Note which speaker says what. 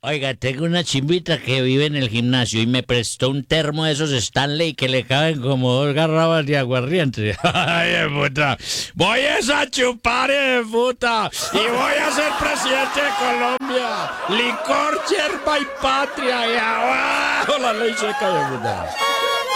Speaker 1: Oiga, tengo una chimbita que vive en el gimnasio y me prestó un termo de esos Stanley que le caben como 2 garrafas de aguardiente. ¡Ay, de puta! ¡Voy a chupar, de puta! ¡Y voy a ser presidente de Colombia! ¡Licor, yerba y patria! ¡Y abajo la ley seca, de puta!